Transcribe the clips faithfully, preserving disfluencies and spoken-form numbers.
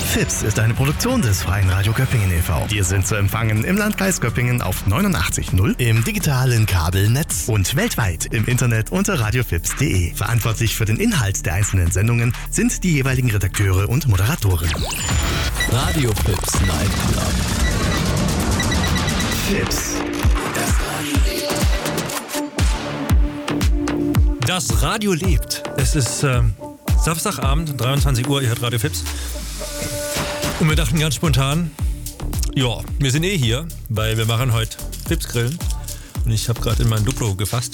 Fips ist eine Produktion des Freien Radio Göppingen e V Wir sind zu empfangen im Landkreis Göppingen auf neunundachtzig Komma null, im digitalen Kabelnetz und weltweit im Internet unter radiofips punkt de. Verantwortlich für den Inhalt der einzelnen Sendungen sind die jeweiligen Redakteure und Moderatoren. Radio Fips Night Club. Fips. Das Radio lebt. Es ist ähm, Samstagabend, dreiundzwanzig Uhr, ihr hört Radio Fips. Und wir dachten ganz spontan, ja, wir sind eh hier, weil wir machen heute Fips Grillen. Und ich habe gerade in mein Duplo gefasst.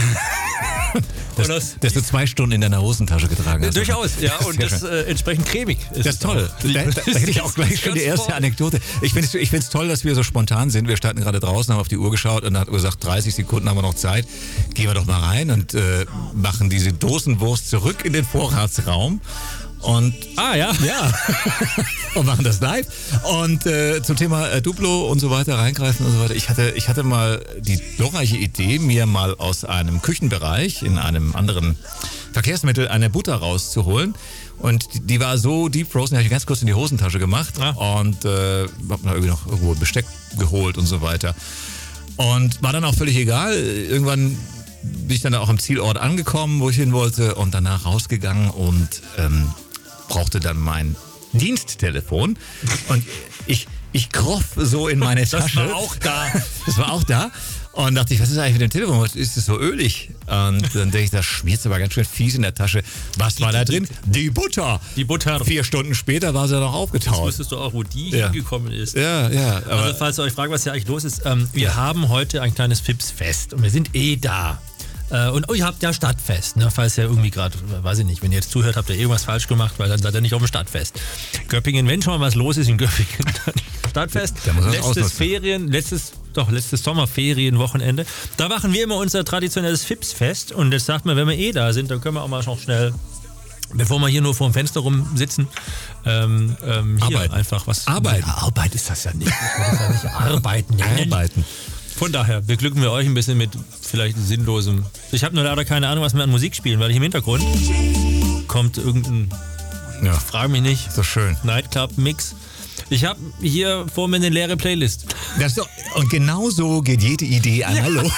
Das, das, das du zwei Stunden in deiner Hosentasche getragen hast. Durchaus, ja, und das äh, entsprechend cremig ist. Das ist toll. Da, da, da hätte ich auch gleich schon die erste Anekdote. Ich finde es ich find's toll, dass wir so spontan sind. Wir standen gerade draußen, haben auf die Uhr geschaut und dann hat gesagt, dreißig Sekunden haben wir noch Zeit. Gehen wir doch mal rein und äh, machen diese Dosenwurst zurück in den Vorratsraum. Und ah ja, ja, und machen das live. Und äh, zum Thema äh, Duplo und so weiter reingreifen und so weiter. Ich hatte, ich hatte mal die glorreiche Idee, mir mal aus einem Küchenbereich in einem anderen Verkehrsmittel eine Butter rauszuholen. Und die, die war so deep frozen, die habe ich ganz kurz in die Hosentasche gemacht ah. und äh, habe dann irgendwie noch irgendwo Besteck geholt und so weiter. Und war dann auch völlig egal. Irgendwann bin ich dann auch am Zielort angekommen, wo ich hin wollte und danach rausgegangen und ähm, brauchte dann mein Diensttelefon und ich, ich kroch so in meine Tasche. Das war auch da. Das war auch da. Und dachte ich, was ist eigentlich mit dem Telefon? Ist es so ölig? Und dann denke ich, das schmiert aber ganz schön fies in der Tasche. Was war da drin? Die Butter. Die Butter. Vier Stunden später war sie noch aufgetaucht. Jetzt wüsstest du auch, wo die ja. hingekommen ist. Ja, ja. Aber also falls ihr euch fragt, was hier eigentlich los ist, ähm, wir ja. haben heute ein kleines Fips-Fest und wir sind eh da. Äh, und oh, ihr habt ja Stadtfest, ne? Falls ihr irgendwie gerade, weiß ich nicht, wenn ihr jetzt zuhört, habt ihr irgendwas falsch gemacht, weil dann seid ihr nicht auf dem Stadtfest. Göppingen, wenn schon mal was los ist in Göppingen, dann Stadtfest. Da muss letztes Ferien, letztes, doch, letztes Sommerferienwochenende. Da machen wir immer unser traditionelles Fips-Fest und jetzt sagt man, wenn wir eh da sind, dann können wir auch mal noch schnell, bevor wir hier nur vor dem Fenster rumsitzen, ähm, ähm, hier Arbeiten. einfach was. Arbeiten. Ja, Arbeit ist das ja nicht. Das ist ja nicht arbeiten. Arbeiten. Von daher beglücken wir euch ein bisschen mit vielleicht sinnlosem. Ich habe nur leider keine Ahnung, was wir an Musik spielen, weil hier im Hintergrund kommt irgendein, ja. frag mich nicht, so schön. Nightclub-Mix. Ich habe hier vor mir eine leere Playlist. Das doch, und genau so geht jede Idee einmal los.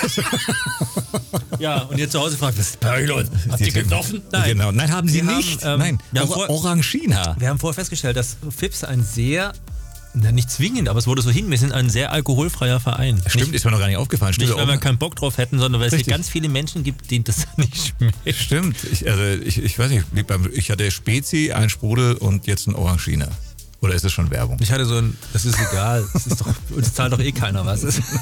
Ja, und ihr zu Hause fragt, was ist bei euch los? Habt ihr gesoffen? Nein. Genau. Nein, haben sie wir nicht. Haben, ähm, Nein, wir haben Or- vor, Orangina. Wir haben vorher festgestellt, dass Fips ein sehr, na, nicht zwingend, aber es wurde so hin, wir sind ein sehr alkoholfreier Verein. Stimmt, nicht, ist mir noch gar nicht aufgefallen. Stimmt, nicht, weil wir keinen Bock drauf hätten, sondern weil Richtig. es hier ganz viele Menschen gibt, denen das nicht schmeckt. Stimmt, ich, also ich, ich weiß nicht, ich hatte Spezi, ein Sprudel und jetzt ein Orangina. Oder ist das schon Werbung? Ich hatte so ein, das ist egal, das ist doch, uns zahlt doch eh keiner was.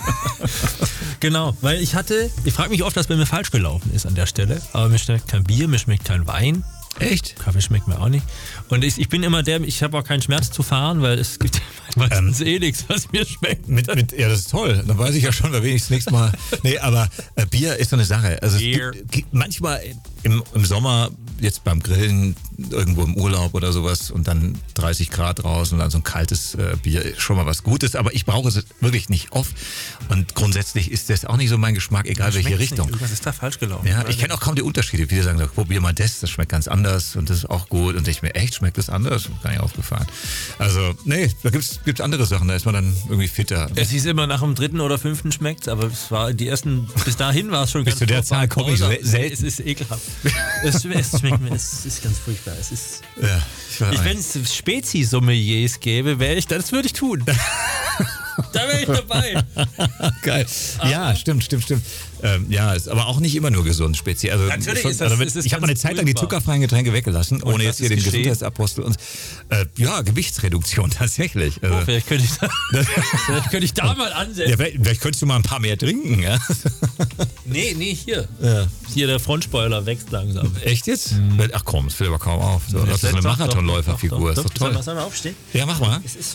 Genau, weil ich hatte, ich frage mich oft, was bei mir falsch gelaufen ist an der Stelle, aber mir schmeckt kein Bier, mir schmeckt kein Wein. Echt? Kaffee schmeckt mir auch nicht. Und ich, ich bin immer der, ich habe auch keinen Schmerz zu fahren, weil es gibt meistens ähm, eh nichts, was mir schmeckt. Mit, mit, ja, das ist toll. Dann weiß ich ja schon, da will ich das nächste Mal. Nee, aber äh, Bier ist so eine Sache. Also es gibt, gibt manchmal im, im Sommer, jetzt beim Grillen, irgendwo im Urlaub oder sowas und dann dreißig Grad draußen und dann so ein kaltes äh, Bier ist schon mal was Gutes, aber ich brauche es wirklich nicht oft und grundsätzlich ist das auch nicht so mein Geschmack, egal welche Schmeckt's Richtung. Nicht. Irgendwas ist da falsch gelaufen. Ja, ich kenne auch kaum die Unterschiede. Viele sagen, probier mal das, das schmeckt ganz anders und das ist auch gut und ich mir, echt, schmeckt das anders? Gar nicht aufgefallen. Also, nee, da gibt's gibt's andere Sachen, da ist man dann irgendwie fitter. Es hieß immer, nach dem dritten oder fünften schmeckt's, aber es war die ersten, bis dahin war es schon bis ganz zu der Zahl komme ich selten. Es ist ekelhaft. Es, es schmeckt mir, es ist ganz furchtbar. Es ist, ja, ich wenn es Spezi-Sommeliers gäbe, wäre ich, das würde ich tun. Da wäre ich dabei. Geil. Ja, stimmt, stimmt, stimmt. Ähm, ja, ist aber auch nicht immer nur gesund, speziell. Also, Natürlich schon, ist das, also, ist ich habe mal eine Zeit lang die zuckerfreien Getränke weggelassen, und ohne jetzt hier den geschehen? Gesundheitsapostel und äh, ja, Gewichtsreduktion tatsächlich. Also, oh, vielleicht könnte ich da, vielleicht könnte ich da mal ansetzen. Ja, vielleicht, vielleicht könntest du mal ein paar mehr trinken, ja? Nee, nee, hier. Ja. Hier, der Frontspoiler wächst langsam. Echt jetzt? Mhm. Ach komm, das fällt aber kaum auf. So, das ist so eine Marathonläuferfigur. Ist doch toll. Sollen wir aufstehen? Ja, mach mal. Es ist